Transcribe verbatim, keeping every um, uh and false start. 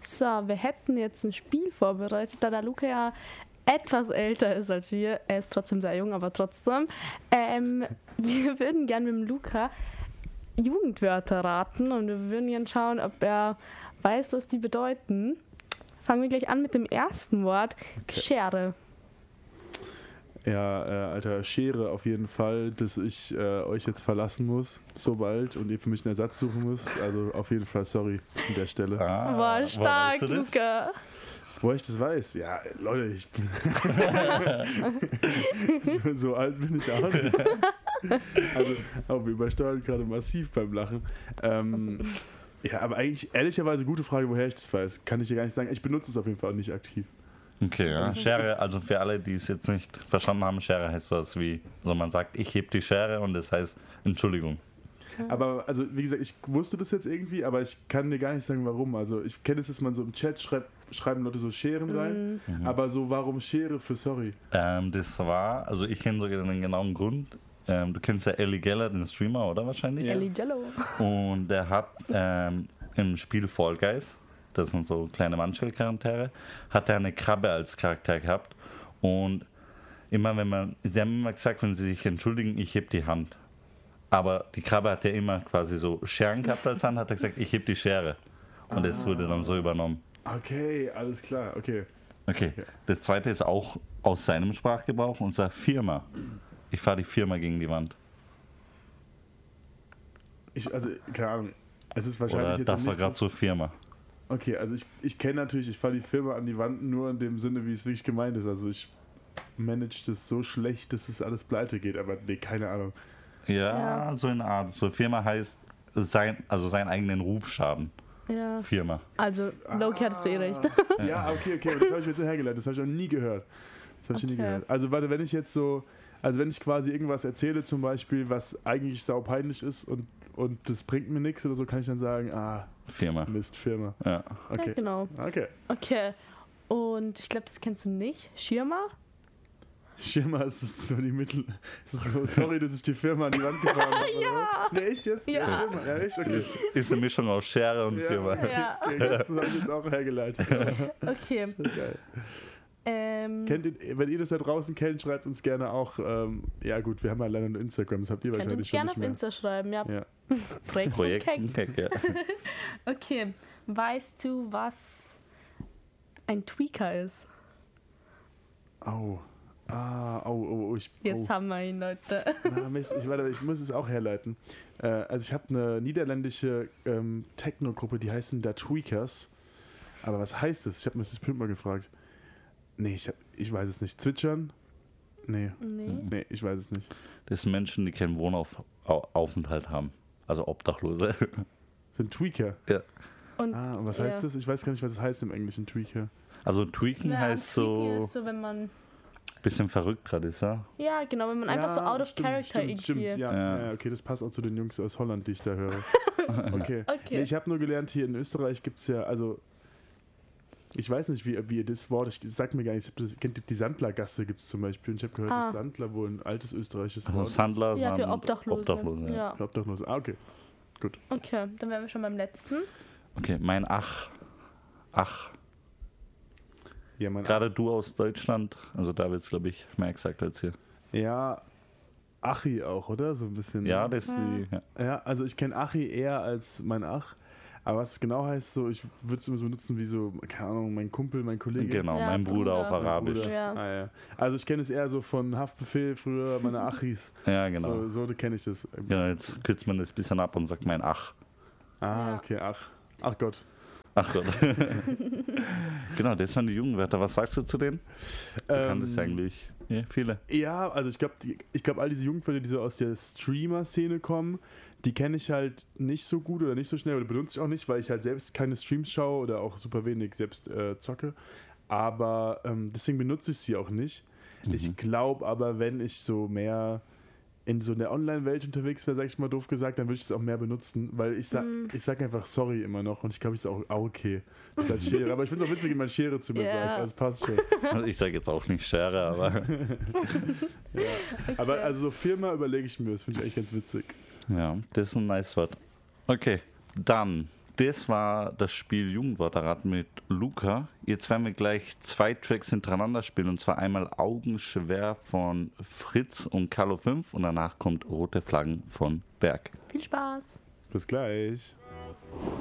So, wir hätten jetzt ein Spiel vorbereitet, da der Luca ja etwas älter ist als wir. Er ist trotzdem sehr jung, aber trotzdem. Ähm, wir würden gerne mit dem Luca Jugendwörter raten und wir würden gerne schauen, ob er weiß, was die bedeuten. Fangen wir gleich an mit dem ersten Wort, Okay. Schere. Ja, äh, Alter, Schere auf jeden Fall, dass ich äh, euch jetzt verlassen muss, so bald, und ihr für mich einen Ersatz suchen müsst. Also auf jeden Fall sorry an der Stelle. Ah, War stark, weißt du das? Luca. Wo ich das weiß? Ja, Leute, ich bin so, so alt bin ich auch nicht. Also, auch wir übersteuern gerade massiv beim Lachen. Ähm, ja, aber eigentlich, ehrlicherweise, gute Frage, woher ich das weiß. Kann ich dir gar nicht sagen. Ich benutze es auf jeden Fall auch nicht aktiv. Okay, ja. Schere, also für alle, die es jetzt nicht verstanden haben, Schere heißt das wie, also man sagt, ich heb die Schere und das heißt Entschuldigung. Aber, also, wie gesagt, ich wusste das jetzt irgendwie, aber ich kann dir gar nicht sagen, warum. Also, ich kenne es, dass man so im Chat schreibt, schreiben Leute so Scheren rein, Mhm. aber so, warum Schere für sorry? Ähm, das war, also ich kenne sogar den genauen Grund. Ähm, du kennst ja Ellie Geller, den Streamer, oder wahrscheinlich? Ja. Ellie Jello. Und der hat ähm, im Spiel Fall Guys, das sind so kleine Mannschaftcharaktere, hat er eine Krabbe als Charakter gehabt. Und immer wenn man, sie haben immer gesagt, wenn sie sich entschuldigen, ich heb die Hand. Aber die Krabbe hat ja immer quasi so Scheren gehabt als Hand, hat er gesagt, ich heb die Schere. Und das wurde dann so übernommen. Okay, alles klar, okay. Okay, Okay. das zweite ist auch aus seinem Sprachgebrauch, unser Firma. Ich fahre die Firma gegen die Wand. Ich, also, keine Ahnung. Es ist wahrscheinlich Oder jetzt das noch war nicht gerade so Firma. Okay, also ich, ich kenne natürlich, ich fahre die Firma an die Wand nur in dem Sinne, wie es wirklich gemeint ist. Also ich manage das so schlecht, dass es alles pleite geht, aber nee, keine Ahnung. Ja, Ja. so eine Art. So Firma heißt sein, also seinen eigenen Ruf schaden. Ja. Firma. Also, Loki hattest du eh recht. Ja, okay, okay, aber das habe ich jetzt so hergeleitet, das habe ich auch nie gehört. Das habe ich nie Okay. gehört. Also warte, wenn ich jetzt so, also wenn ich quasi irgendwas erzähle zum Beispiel, was eigentlich saupeinlich ist und, und das bringt mir nichts oder so, kann ich dann sagen, ah, Firma. Mist, Firma. Ja. Ja, Okay, genau. okay. Okay. Und ich glaube, das kennst du nicht. Schirmer? Schirmer ist es so die Mittel. Es ist so, sorry, dass ich die Firma an die Wand gefahren habe. oder was? Nee, echt jetzt? Ja. Schirmer. Ja, echt? Okay. Ist, ist eine Mischung aus Schere und Ja, Firma. Ja. okay, das habe ich jetzt auch hergeleitet. Okay. Geil. Ähm, Kennt ihr, wenn ihr das da draußen kennt, schreibt uns gerne auch. Ähm, ja, gut, wir haben ja leider nur Instagram, das habt ihr könnt wahrscheinlich uns schon gerne nicht auf mehr. Insta schreiben, ja. Ja. Projekt, Projekt. Projekt. Ja. Okay. Weißt du, was ein Tweaker ist? Au. Ah, au, oh, oh, ich. Jetzt Oh. haben wir ihn, Leute. Na, Mist, ich, warte, ich muss es auch herleiten. Äh, also, ich habe eine niederländische ähm, Techno-Gruppe, die heißen da Tweakers. Aber was heißt das? Ich habe mir das bestimmt mal gefragt. Nee, ich, hab, ich weiß es nicht. Zwitschern? Nee. Nee. Nee, ich weiß es nicht. Das sind Menschen, die keinen Wohnaufenthalt haben. Also Obdachlose. Sind Tweaker. Ja. Und Ah, und was ja. heißt das? Ich weiß gar nicht, was es heißt im Englischen, Tweaker. Also tweaken Ja, heißt Tweaking so ist so, wenn man. bisschen verrückt gerade ist, ja? Ja, genau, wenn man einfach so out of stimmt, character stimmt, stimmt. irgendwie. Ja, Ja. ja, okay, das passt auch zu den Jungs aus Holland, die ich da höre. Okay. Okay. Nee, ich habe nur gelernt, hier in Österreich gibt es ja, also ich weiß nicht, wie, wie ihr das Wort, ich sag mir gar nicht, ich hab das, kennt ihr die Sandlergasse gibt es zum Beispiel. Und ich habe gehört, Ah. dass Sandler wohl ein altes österreichisches Also Wort ist. Sandler Ja, für sind Obdachlose. Obdachlose, ja. Ja. Ich glaub doch nur so. Ah, okay. Okay, dann wären wir schon beim letzten. Okay, mein Ach. Ach. Ja, mein Gerade du aus Deutschland, also da wird es, glaube ich, mehr gesagt als hier. ja, Achi auch, oder? So ein bisschen. Ja, das ist die. Ja. Ja, also ich kenne Achi eher als mein Ach. Aber was es genau heißt, so, ich würde es immer so benutzen wie so, keine Ahnung, mein Kumpel, mein Kollege. Genau, Ja, mein Bruder, Bruder. auf Mein Arabisch. Bruder. Ja. Ah, ja. Also ich kenne es eher so von Haftbefehl, früher meine Achis. Ja, genau. So, so kenne ich das. Genau, jetzt kürzt man das ein bisschen ab und sagt mein Ach. Ah, Ja. okay, ach. Ach Gott. Ach Gott. Genau, das waren die Jugendwörter. Was sagst du zu denen? Du kannst Ähm, eigentlich ja, viele. Ja, also ich glaube, ich glaub, all diese Jugendwörter, die so aus der Streamer-Szene kommen, die kenne ich halt nicht so gut oder nicht so schnell oder benutze ich auch nicht, weil ich halt selbst keine Streams schaue oder auch super wenig selbst äh, zocke. Aber ähm, deswegen benutze ich sie auch nicht. Mhm. Ich glaube aber, wenn ich so mehr in so der Online-Welt unterwegs wäre, sag ich mal doof gesagt, dann würde ich es auch mehr benutzen, weil ich sag, Mm. ich sag einfach sorry immer noch und ich glaube, ich sage auch, auch okay. Statt Schere. Aber ich finde es auch witzig, wie man Schere zu mir Ja. sagt, also es passt schon. Also ich sage jetzt auch nicht Schere, aber Ja. Okay. Aber also so Firma überlege ich mir, das finde ich eigentlich ganz witzig. ja, das ist ein nice Wort. Okay, dann das war das Spiel Jugendwortrat mit Luca. Jetzt werden wir gleich zwei Tracks hintereinander spielen, und zwar einmal Augenschwer von Fritz und Carlo fünf und danach kommt Rote Flaggen von Berg. Viel Spaß! Bis gleich.